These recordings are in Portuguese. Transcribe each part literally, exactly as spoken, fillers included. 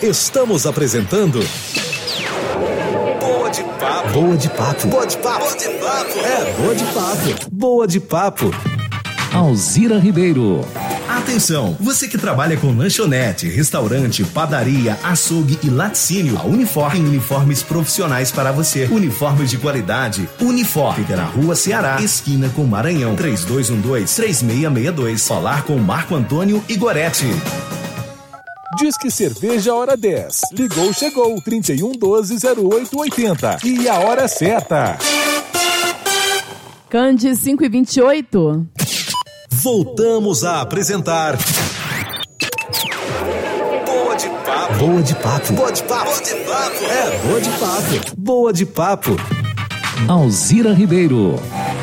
Estamos apresentando Boa de Papo. Boa de Papo. Boa de Papo. Boa de Papo. É, Boa de Papo. Boa de Papo. Alzira Ribeiro. Atenção, você que trabalha com lanchonete, restaurante, padaria, açougue e laticínio, a Unifor tem uniformes profissionais para você. Uniformes de qualidade. Unifor fica na Rua Ceará, esquina com Maranhão, três dois um dois, três seis seis dois. Falar com Marco Antônio Igoretti. Disque Cerveja Hora dez. Ligou, chegou. trinta e um, doze, zero oito, oitenta. E a hora certa. Cande cinco e vinte e oito. Voltamos a apresentar Boa de Papo. Boa de Papo. Boa de Papo. Boa de Papo. É, Boa de Papo. Boa de Papo. Alzira Ribeiro.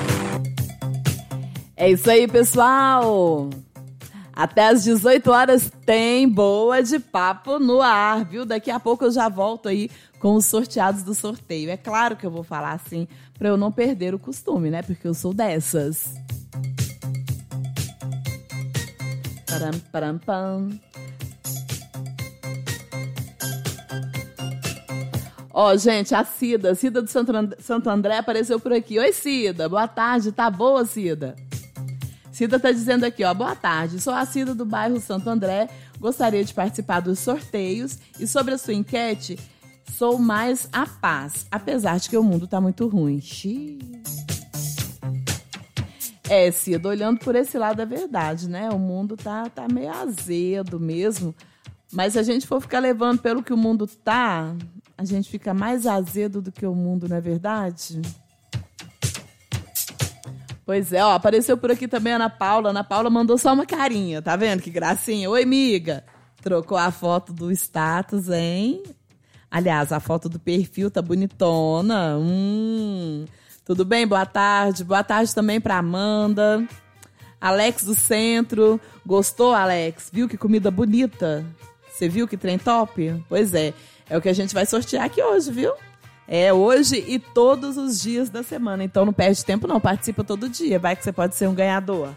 É isso aí, pessoal. Até às dezoito horas tem Boa de Papo no ar, viu? Daqui a pouco eu já volto aí com os sorteados do sorteio. É claro que eu vou falar assim para eu não perder o costume, né? Porque eu sou dessas. Param, param, pam. Ó, gente, a Cida, Cida do Santo André apareceu por aqui. Oi, Cida, boa tarde, tá boa, Cida? Cida tá dizendo aqui, ó, boa tarde, sou a Cida do bairro Santo André, gostaria de participar dos sorteios e sobre a sua enquete, sou mais a paz, apesar de que o mundo tá muito ruim. Xiii. É, Cida, olhando por esse lado é verdade, né? O mundo tá, tá meio azedo mesmo. Mas se a gente for ficar levando pelo que o mundo tá, a gente fica mais azedo do que o mundo, não é verdade? Pois é, ó, apareceu por aqui também a Ana Paula. Ana Paula mandou só uma carinha, tá vendo? Que gracinha. Oi, miga. Trocou a foto do status, hein? Aliás, a foto do perfil tá bonitona. Hum... Tudo bem? Boa tarde. Boa tarde também para Amanda. Alex do Centro. Gostou, Alex? Viu que comida bonita? Você viu que trem top? Pois é. É o que a gente vai sortear aqui hoje, viu? É hoje e todos os dias da semana. Então não perde tempo não. Participa todo dia. Vai que você pode ser um ganhador.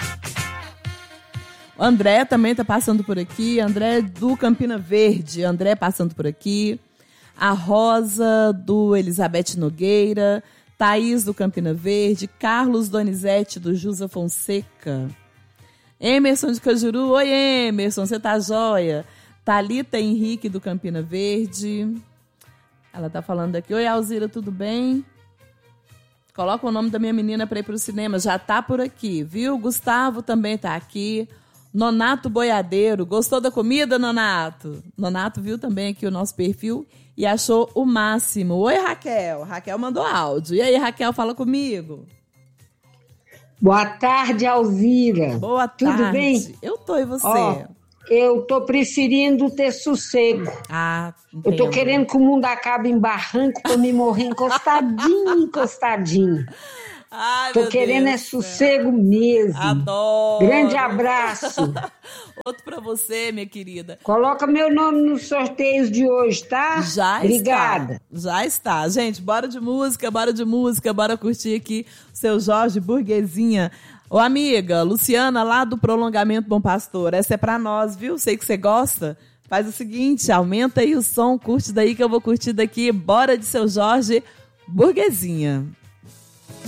O André também tá passando por aqui. André do Campina Verde. André passando por aqui. A Rosa do Elizabeth Nogueira. Thaís do Campina Verde, Carlos Donizete do Jusa Fonseca, Emerson de Cajuru, oi Emerson, você tá joia? Thalita Henrique do Campina Verde, ela tá falando aqui, oi Alzira, tudo bem? Coloca o nome da minha menina para ir pro cinema, já tá por aqui, viu? Gustavo também tá aqui, Nonato Boiadeiro, gostou da comida, Nonato? Nonato viu também aqui o nosso perfil e achou o máximo. Oi, Raquel. Raquel mandou áudio. E aí, Raquel, fala comigo. Boa tarde, Alzira. Boa tarde. Tudo bem? Eu tô, e você? Ó, eu tô preferindo ter sossego. Ah, entendo. Eu tô querendo que o mundo acabe em barranco pra me morrer encostadinho, encostadinho. Ai, tô querendo Deus é sossego mesmo. Adoro. Grande abraço. Outro pra você, minha querida. Coloca meu nome nos sorteios de hoje, tá? Já Obrigada. está. Já está. Gente, bora de música, bora de música, bora curtir aqui o seu Jorge Burguesinha. Ô, amiga, Luciana, lá do Prolongamento Bom Pastor, essa é pra nós, viu? Sei que você gosta. Faz o seguinte, aumenta aí o som, curte daí que eu vou curtir daqui. Bora de seu Jorge Burguesinha.